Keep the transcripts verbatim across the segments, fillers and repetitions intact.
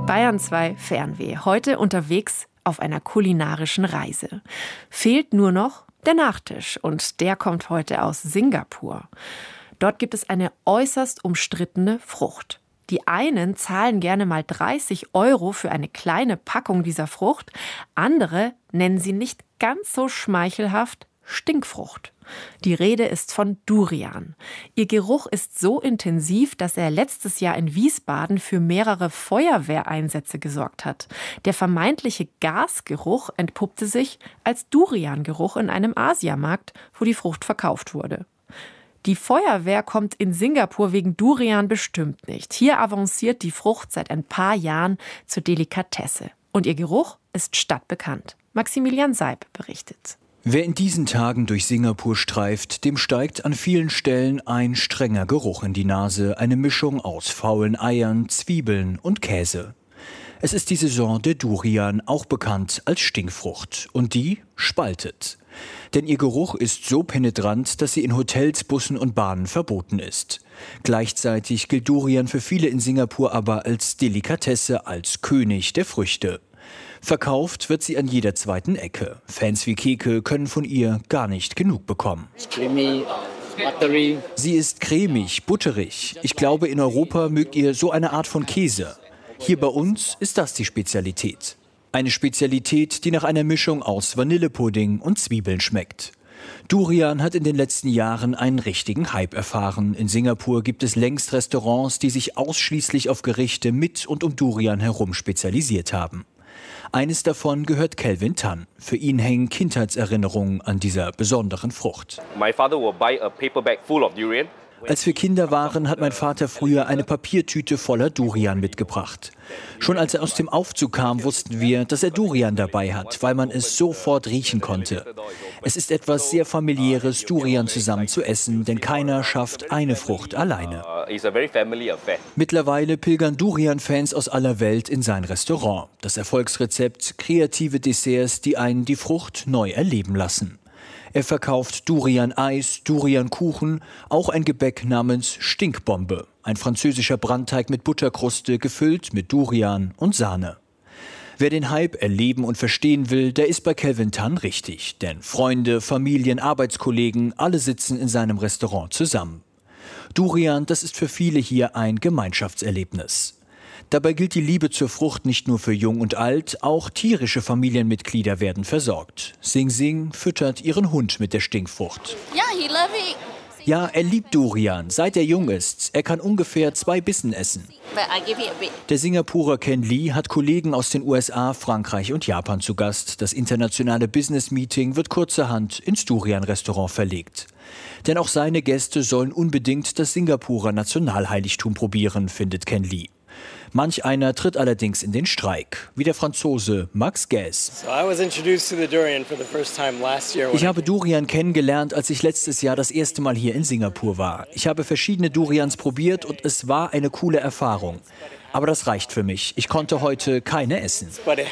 Bayern zwei Fernweh. Heute unterwegs auf einer kulinarischen Reise. Fehlt nur noch der Nachtisch und der kommt heute aus Singapur. Dort gibt es eine äußerst umstrittene Frucht. Die einen zahlen gerne mal dreißig Euro für eine kleine Packung dieser Frucht. Andere nennen sie nicht ganz so schmeichelhaft Stinkfrucht. Die Rede ist von Durian. Ihr Geruch ist so intensiv, dass er letztes Jahr in Wiesbaden für mehrere Feuerwehreinsätze gesorgt hat. Der vermeintliche Gasgeruch entpuppte sich als Duriangeruch in einem Asiamarkt, wo die Frucht verkauft wurde. Die Feuerwehr kommt in Singapur wegen Durian bestimmt nicht. Hier avanciert die Frucht seit ein paar Jahren zur Delikatesse. Und ihr Geruch ist stadtbekannt. Maximilian Seib berichtet. Wer in diesen Tagen durch Singapur streift, dem steigt an vielen Stellen ein strenger Geruch in die Nase. Eine Mischung aus faulen Eiern, Zwiebeln und Käse. Es ist die Saison der Durian, auch bekannt als Stinkfrucht. Und die spaltet. Denn ihr Geruch ist so penetrant, dass sie in Hotels, Bussen und Bahnen verboten ist. Gleichzeitig gilt Durian für viele in Singapur aber als Delikatesse, als König der Früchte. Verkauft wird sie an jeder zweiten Ecke. Fans wie Keke können von ihr gar nicht genug bekommen. Sie ist cremig, butterig. Ich glaube, in Europa mögt ihr so eine Art von Käse. Hier bei uns ist das die Spezialität. Eine Spezialität, die nach einer Mischung aus Vanillepudding und Zwiebeln schmeckt. Durian hat in den letzten Jahren einen richtigen Hype erfahren. In Singapur gibt es längst Restaurants, die sich ausschließlich auf Gerichte mit und um Durian herum spezialisiert haben. Eines davon gehört Kelvin Tan. Für ihn hängen Kindheitserinnerungen an dieser besonderen Frucht. My father would buy a paper bag full of durian. Als wir Kinder waren, hat mein Vater früher eine Papiertüte voller Durian mitgebracht. Schon als er aus dem Aufzug kam, wussten wir, dass er Durian dabei hat, weil man es sofort riechen konnte. Es ist etwas sehr Familiäres, Durian zusammen zu essen, denn keiner schafft eine Frucht alleine. Mittlerweile pilgern Durian-Fans aus aller Welt in sein Restaurant. Das Erfolgsrezept: kreative Desserts, die einen die Frucht neu erleben lassen. Er verkauft Durian-Eis, Durian-Kuchen, auch ein Gebäck namens Stinkbombe. Ein französischer Brandteig mit Butterkruste, gefüllt mit Durian und Sahne. Wer den Hype erleben und verstehen will, der ist bei Kelvin Tan richtig. Denn Freunde, Familien, Arbeitskollegen, alle sitzen in seinem Restaurant zusammen. Durian, das ist für viele hier ein Gemeinschaftserlebnis. Dabei gilt die Liebe zur Frucht nicht nur für Jung und Alt, auch tierische Familienmitglieder werden versorgt. Sing Sing füttert ihren Hund mit der Stinkfrucht. Yeah, he love it. Ja, er liebt Durian, seit er jung ist. Er kann ungefähr zwei Bissen essen. But I give it a bit. Der Singapurer Ken Lee hat Kollegen aus den U S A, Frankreich und Japan zu Gast. Das internationale Business-Meeting wird kurzerhand ins Durian-Restaurant verlegt. Denn auch seine Gäste sollen unbedingt das Singapurer Nationalheiligtum probieren, findet Ken Lee. Manch einer tritt allerdings in den Streik, wie der Franzose Max Guess. Ich habe Durian kennengelernt, als ich letztes Jahr das erste Mal hier in Singapur war. Ich habe verschiedene Durians probiert und es war eine coole Erfahrung. Aber das reicht für mich. Ich konnte heute keine essen.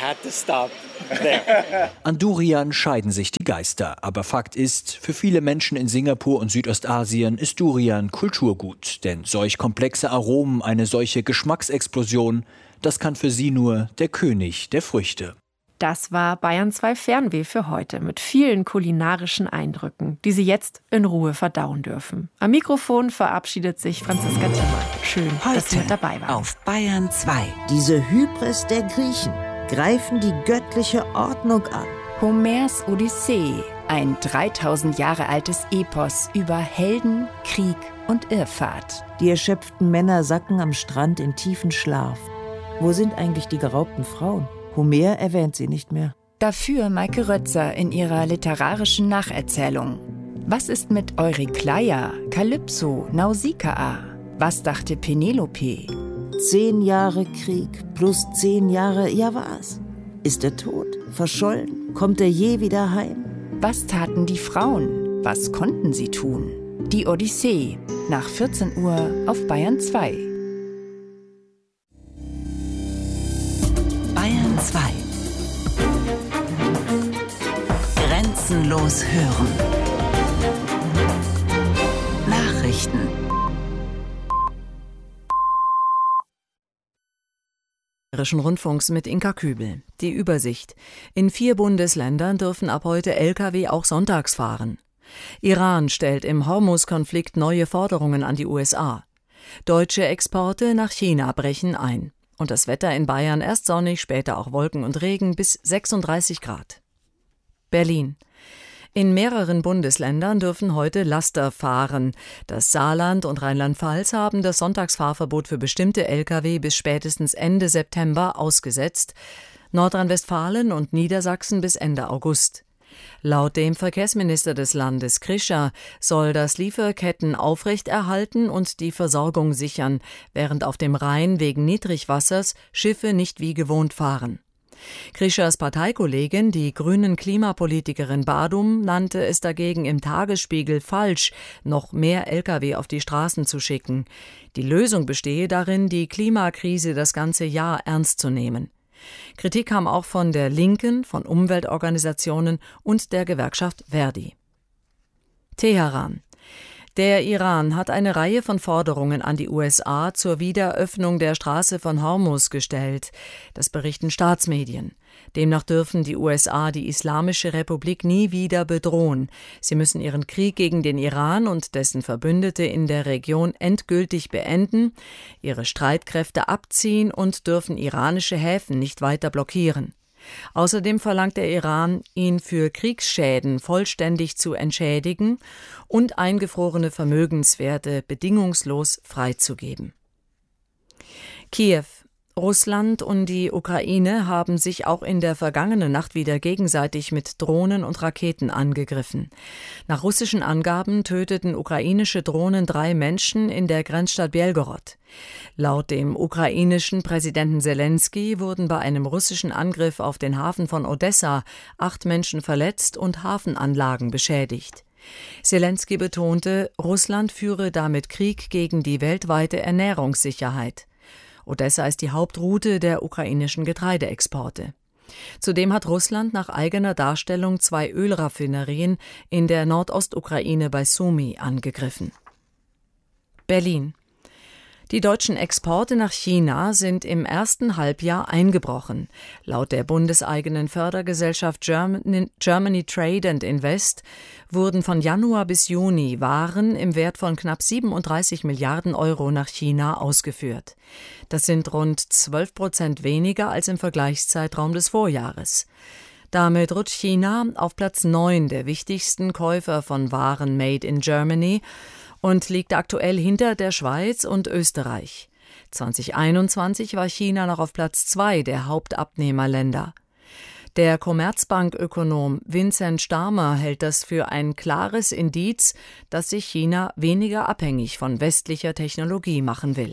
An Durian scheiden sich die Geister. Aber Fakt ist, für viele Menschen in Singapur und Südostasien ist Durian Kulturgut. Denn solch komplexe Aromen, eine solche Geschmacksexplosion, das kann für sie nur der König der Früchte. Das war Bayern zwei Fernweh für heute mit vielen kulinarischen Eindrücken, die Sie jetzt in Ruhe verdauen dürfen. Am Mikrofon verabschiedet sich Franziska Timmer. Schön, heute dass Sie mit dabei waren. Auf Bayern zwei. Diese Hybris der Griechen greifen die göttliche Ordnung an. Homers Odyssee, ein dreitausend Jahre altes Epos über Helden, Krieg und Irrfahrt. Die erschöpften Männer sacken am Strand in tiefen Schlaf. Wo sind eigentlich die geraubten Frauen? Homer erwähnt sie nicht mehr. Dafür Maike Rötzer in ihrer literarischen Nacherzählung. Was ist mit Eurykleia, Kalypso, Nausikaa? Was dachte Penelope? Zehn Jahre Krieg plus zehn Jahre, ja was? Ist er tot? Verschollen? Kommt er je wieder heim? Was taten die Frauen? Was konnten sie tun? Die Odyssee, nach vierzehn Uhr auf Bayern zwei. Bayern zwei. Grenzenlos hören. Nachrichten. Bayerischen Rundfunks mit Inka Kübel. Die Übersicht. In vier Bundesländern dürfen ab heute L K W auch sonntags fahren. Iran stellt im Hormuz-Konflikt neue Forderungen an die U S A. Deutsche Exporte nach China brechen ein. Und das Wetter in Bayern erst sonnig, später auch Wolken und Regen bis sechsunddreißig Grad. Berlin. In mehreren Bundesländern dürfen heute Laster fahren. Das Saarland und Rheinland-Pfalz haben das Sonntagsfahrverbot für bestimmte L K W bis spätestens Ende September ausgesetzt, Nordrhein-Westfalen und Niedersachsen bis Ende August. Laut dem Verkehrsminister des Landes Krischer soll das Lieferketten aufrechterhalten und die Versorgung sichern, während auf dem Rhein wegen Niedrigwassers Schiffe nicht wie gewohnt fahren. Krischers Parteikollegin, die grünen Klimapolitikerin Badum, nannte es dagegen im Tagesspiegel falsch, noch mehr L K W auf die Straßen zu schicken. Die Lösung bestehe darin, die Klimakrise das ganze Jahr ernst zu nehmen. Kritik kam auch von der Linken, von Umweltorganisationen und der Gewerkschaft Verdi. Teheran. Der Iran hat eine Reihe von Forderungen an die U S A zur Wiederöffnung der Straße von Hormuz gestellt. Das berichten Staatsmedien. Demnach dürfen die U S A die Islamische Republik nie wieder bedrohen. Sie müssen ihren Krieg gegen den Iran und dessen Verbündete in der Region endgültig beenden, ihre Streitkräfte abziehen und dürfen iranische Häfen nicht weiter blockieren. Außerdem verlangt der Iran, ihn für Kriegsschäden vollständig zu entschädigen und eingefrorene Vermögenswerte bedingungslos freizugeben. Kiew. Russland und die Ukraine haben sich auch in der vergangenen Nacht wieder gegenseitig mit Drohnen und Raketen angegriffen. Nach russischen Angaben töteten ukrainische Drohnen drei Menschen in der Grenzstadt Belgorod. Laut dem ukrainischen Präsidenten Selenskyj wurden bei einem russischen Angriff auf den Hafen von Odessa acht Menschen verletzt und Hafenanlagen beschädigt. Selenskyj betonte, Russland führe damit Krieg gegen die weltweite Ernährungssicherheit. Odessa ist die Hauptroute der ukrainischen Getreideexporte. Zudem hat Russland nach eigener Darstellung zwei Ölraffinerien in der Nordostukraine bei Sumy angegriffen. Berlin. Die deutschen Exporte nach China sind im ersten Halbjahr eingebrochen. Laut der bundeseigenen Fördergesellschaft Germany, Germany Trade and Invest wurden von Januar bis Juni Waren im Wert von knapp siebenunddreißig Milliarden Euro nach China ausgeführt. Das sind rund zwölf Prozent weniger als im Vergleichszeitraum des Vorjahres. Damit rutscht China auf Platz neun der wichtigsten Käufer von Waren made in Germany und liegt aktuell hinter der Schweiz und Österreich. zwanzig einundzwanzig war China noch auf Platz zwei der Hauptabnehmerländer. Der Commerzbank-Ökonom Vincent Stamer hält das für ein klares Indiz, dass sich China weniger abhängig von westlicher Technologie machen will.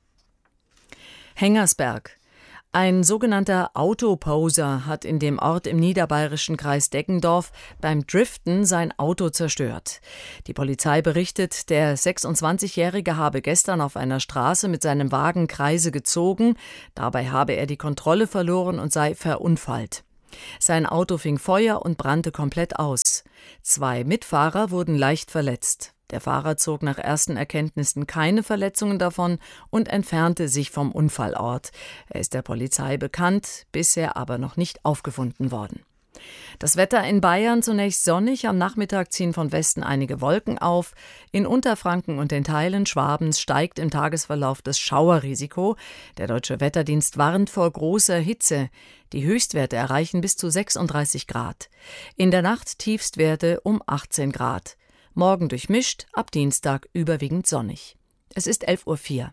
Hengersberg. Ein sogenannter Autoposer hat in dem Ort im niederbayerischen Kreis Deggendorf beim Driften sein Auto zerstört. Die Polizei berichtet, der sechsundzwanzigjährige habe gestern auf einer Straße mit seinem Wagen Kreise gezogen. Dabei habe er die Kontrolle verloren und sei verunfallt. Sein Auto fing Feuer und brannte komplett aus. Zwei Mitfahrer wurden leicht verletzt. Der Fahrer zog nach ersten Erkenntnissen keine Verletzungen davon und entfernte sich vom Unfallort. Er ist der Polizei bekannt, bisher aber noch nicht aufgefunden worden. Das Wetter in Bayern zunächst sonnig, am Nachmittag ziehen von Westen einige Wolken auf. In Unterfranken und den Teilen Schwabens steigt im Tagesverlauf das Schauerrisiko. Der Deutsche Wetterdienst warnt vor großer Hitze. Die Höchstwerte erreichen bis zu sechsunddreißig Grad. In der Nacht Tiefstwerte um achtzehn Grad. Morgen durchmischt, ab Dienstag überwiegend sonnig. Es ist elf Uhr vier.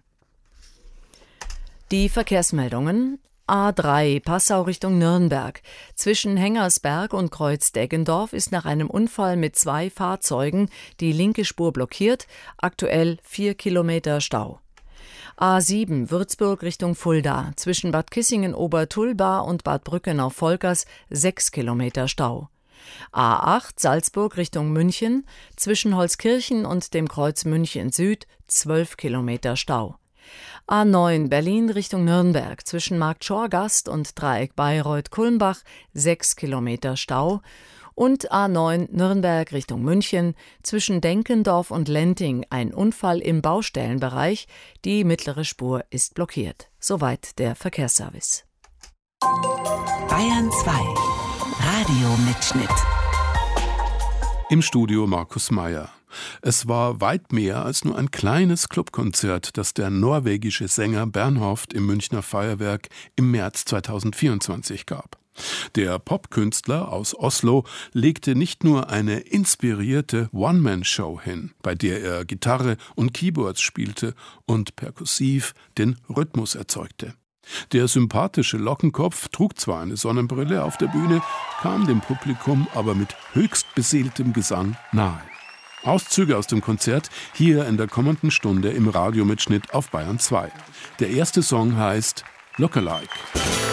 Die Verkehrsmeldungen. A drei Passau Richtung Nürnberg. Zwischen Hengersberg und Kreuz Deggendorf ist nach einem Unfall mit zwei Fahrzeugen die linke Spur blockiert. Aktuell vier Kilometer Stau. A sieben Würzburg Richtung Fulda. Zwischen Bad Kissingen-Obertulba und Bad Brückenau-Volkers sechs Kilometer Stau. A acht Salzburg Richtung München, zwischen Holzkirchen und dem Kreuz München Süd zwölf Kilometer Stau. A neun Berlin Richtung Nürnberg, zwischen Markt Schorgast und Dreieck Bayreuth-Kulmbach sechs Kilometer Stau. Und A neun Nürnberg Richtung München, zwischen Denkendorf und Lenting ein Unfall im Baustellenbereich, die mittlere Spur ist blockiert. Soweit der Verkehrsservice. Bayern zwei. Radiomitschnitt. Im Studio Markus Meyer. Es war weit mehr als nur ein kleines Clubkonzert, das der norwegische Sänger Bernhoft im Münchner Feuerwerk im März zweitausendvierundzwanzig gab. Der Popkünstler aus Oslo legte nicht nur eine inspirierte One-Man-Show hin, bei der er Gitarre und Keyboards spielte und perkussiv den Rhythmus erzeugte. Der sympathische Lockenkopf trug zwar eine Sonnenbrille auf der Bühne, kam dem Publikum aber mit höchst beseeltem Gesang nahe. Auszüge aus dem Konzert hier in der kommenden Stunde im Radiomitschnitt auf Bayern zwei. Der erste Song heißt Lookalike.